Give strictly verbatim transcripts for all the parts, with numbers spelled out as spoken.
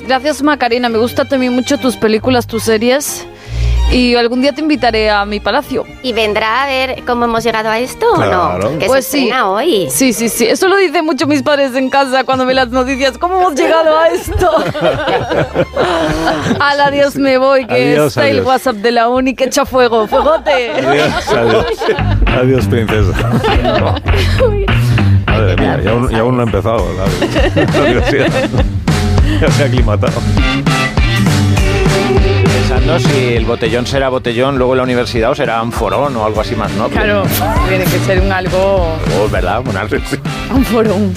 gracias Macarena, me gustan también mucho tus películas, tus series. Y algún día te invitaré a mi palacio. ¿Y vendrá a ver cómo hemos llegado a esto claro. o no? Que pues se sí. hoy. Sí, sí, sí. Eso lo dicen mucho mis padres en casa cuando ven las noticias. ¿Cómo hemos llegado a esto? Al adiós me voy, que Adiós, está adiós. el WhatsApp de la uni que echa fuego. ¡Fuegote! Adiós, adiós. Adiós, princesa. Madre mía, ya aún, ya aún no ha empezado la, la universidad. Ya se ha aclimatado. Pensando si el botellón será botellón, luego en la universidad o será anforón o algo así más, ¿no? Claro, tiene que ser un algo... Oh, ¿verdad? Un algo. Un forón.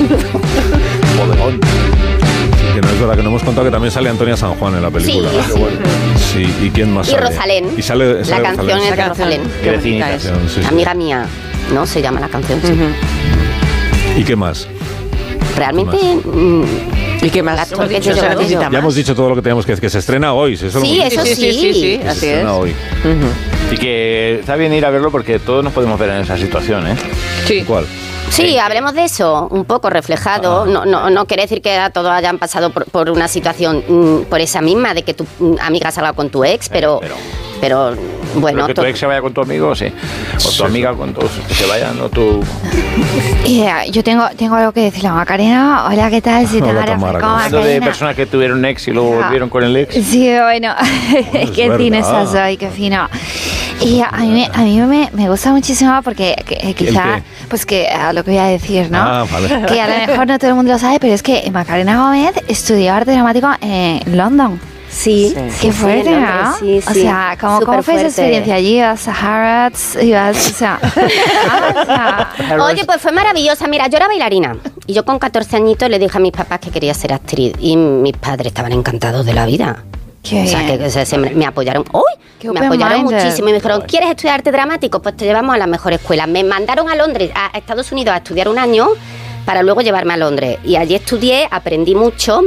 Bodegón. Que no es verdad, que no hemos contado que también sale Antonia San Juan en la película. Sí, sí. Sí, ¿y quién más Y sale? Rosalén. Y sale, La sale canción Rosalén. es de Rosalén. Qué vecinita es. Sí, sí. Amiga mía, ¿no? Se llama la canción, sí. ¿Y qué más? Realmente... ¿Y qué más? La actor que ¿Qué yo se llevo necesita yo. más? Ya hemos dicho todo lo que teníamos que decir, que se estrena hoy. Eso lo Sí, hemos dicho. eso Sí, sí, sí, sí, Que así se es. estrena hoy. Uh-huh. Y que está bien ir a verlo porque todos nos podemos ver en esa situación, ¿eh? Sí. ¿Cuál? Sí, hablemos de eso, un poco reflejado. Ah. No, no, no quiere decir que todos hayan pasado por, por una situación mm, por esa misma, de que tu mm, amiga salga con tu ex, pero, pero- pero, bueno... Pero que tu to- ex se vaya con tu amigo, sí. O tu Sí. amiga con todos que se vayan, o tu... Yeah, yo tengo, tengo algo que decirle a Macarena. Hola, ¿qué tal? Si te Hola, agarras Tamara, con ¿cómo estás? Hablando de Macarena. personas que tuvieron ex y luego Ah. volvieron con el ex. Sí, bueno, es qué verdad. fino estás hoy, qué fino. Y a mí, me- a mí me, me gusta muchísimo porque que, eh, quizá, qué? pues que a lo que voy a decir, ¿no? Ah, vale. Que a lo mejor no todo el mundo lo sabe, pero es que Macarena Gómez estudió arte dramático en London. Sí, Sí. Qué fuerte, en ¿no? Londres, sí, O sí. sea, ¿cómo, ¿cómo fue esa Superfuerte. experiencia allí? ¿Ibas a Harrods? ¿Ibas, o sea, ah, o sea, Oye, pues fue maravillosa. Mira, yo era bailarina y yo con catorce añitos le dije a mis papás que quería ser actriz y mis padres estaban encantados de la vida. qué O sea, bien. que, que se, se me, me apoyaron. ¡Uy! Qué Me open apoyaron minded. muchísimo y me dijeron, ¿quieres estudiar arte dramático? Pues te llevamos a la mejor escuela. Me mandaron a Londres, a Estados Unidos, a estudiar un año para luego llevarme a Londres. Y allí estudié, aprendí mucho.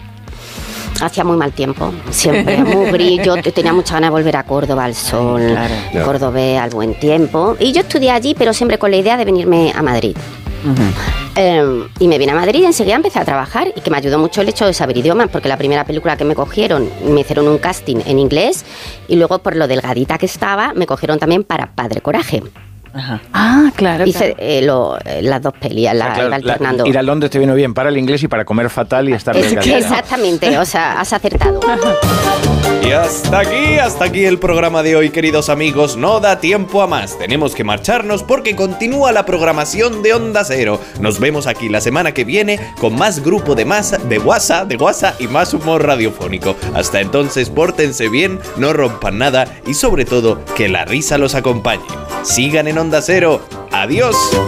Hacía muy mal tiempo, siempre, muy gris. Yo te- tenía mucha ganas de volver a Córdoba, al sol, Claro. Ya. Córdoba, al buen tiempo. Y yo estudié allí, pero siempre con la idea de venirme a Madrid. Eh, y me vine a Madrid y enseguida empecé a trabajar y que me ayudó mucho el hecho de saber idiomas, porque la primera película que me cogieron me hicieron un casting en inglés y luego por lo delgadita que estaba me cogieron también para Padre Coraje. Ajá. Ah, claro. Hice eh, lo- eh, las dos pelis, la, Ah, claro, iba alternando. la- ir a Londres te vino bien para el inglés y para comer fatal y estar Es- delgadita. exactamente, o sea, has acertado. Y hasta aquí, hasta aquí el programa de hoy, queridos amigos. No da tiempo a más. Tenemos que marcharnos porque continúa la programación de Onda Cero. Nos vemos aquí la semana que viene con más grupo de masa, de WhatsApp, de WhatsApp y más humor radiofónico. Hasta entonces, pórtense bien, no rompan nada y sobre todo, que la risa los acompañe. Sigan en Onda Cero. Adiós.